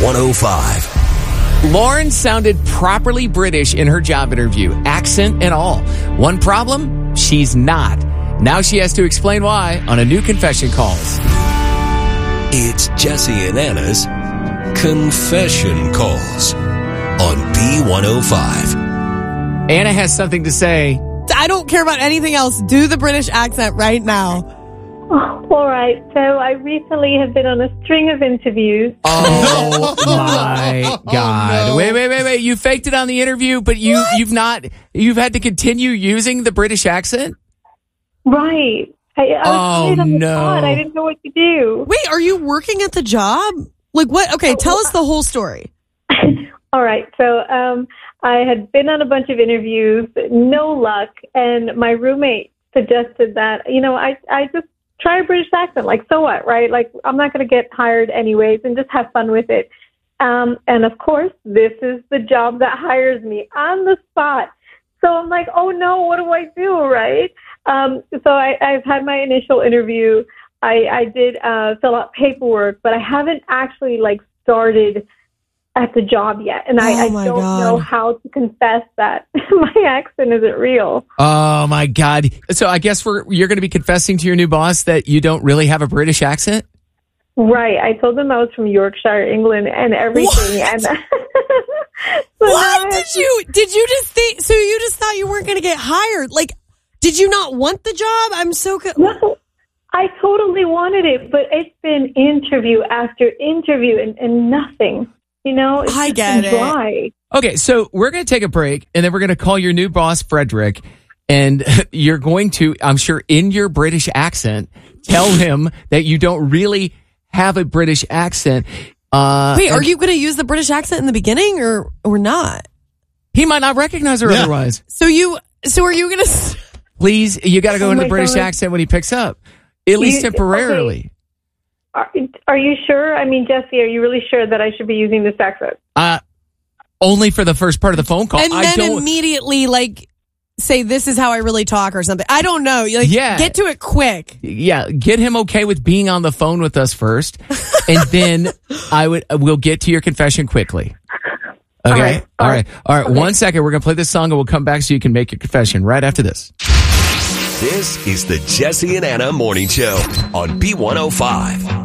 B105. Lauren sounded properly British in her job interview, accent and all. One problem, she's not. Now she has to explain why on a new Confession Calls. It's Jesse and Anna's Confession Calls on B105. Anna has something to say. I don't care about anything else. Do the British accent right now. Oh, all right. So I recently have been on a string of interviews. Oh my God. no. Wait. You faked it on the interview, but you've had to continue using the British accent? Right. I was put on the spot. I didn't know what to do. Wait, are you working at the job? Like what? Okay, tell us the whole story. All right. So I had been on a bunch of interviews, no luck, and my roommate suggested that, I just try a British accent. Like, so what, right? Like, I'm not going to get hired anyways, and just have fun with it. And of course, this is the job that hires me on the spot. So I'm like, oh no, what do I do, right? So I've had my initial interview. I did fill out paperwork, but I haven't actually started at the job yet. And I don't know how to confess that my accent isn't real. Oh my God. So I guess you're going to be confessing to your new boss that you don't really have a British accent? Right. I told them I was from Yorkshire, England, and everything. What? And so what did you just think? So you just thought you weren't going to get hired? Like, did you not want the job? I'm so No, I totally wanted it, but it's been interview after interview and nothing. It's I just get been dry. Okay, so we're going to take a break, and then we're going to call your new boss, Frederick, and you're going to, I'm sure, in your British accent, tell him that you don't really have a British accent. Wait, are you going to use the British accent in the beginning or not? He might not recognize her otherwise. So are you going to... Please, you got to go into the British God. accent when he picks up, at least temporarily. Okay. Are you sure? I mean, Jesse, are you really sure that I should be using this accent? Only for the first part of the phone call. And then immediately, say, this is how I really talk or something. I don't know. Get to it quick. Yeah, get him okay with being on the phone with us first, and then we'll get to your confession quickly. Okay? All right. Okay. 1 second. We're going to play this song, and we'll come back so you can make your confession right after this. This is the Jesse and Anna Morning Show on B105.